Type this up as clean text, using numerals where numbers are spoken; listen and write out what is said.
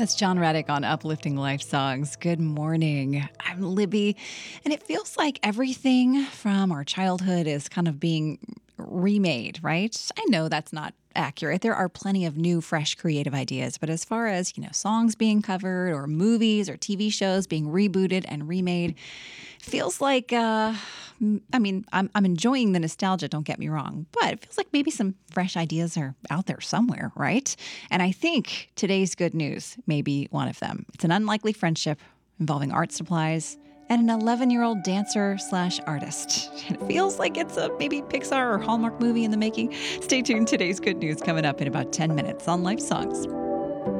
That's John Reddick on Uplifting Life Songs. Good morning. I'm Libby, and it feels like everything from our childhood is kind of being remade, right? I know that's not accurate. There are plenty of new, fresh, creative ideas, but as far as, songs being covered or movies or TV shows being rebooted and remade, feels like I'm enjoying the nostalgia, don't get me wrong, but it feels like maybe some fresh ideas are out there somewhere, right? And I think today's good news may be one of them. It's an unlikely friendship involving art supplies and an 11-year-old dancer/artist. It feels like it's a maybe Pixar or Hallmark movie in the making. Stay tuned. Today's good news coming up in about 10 minutes on Life Songs.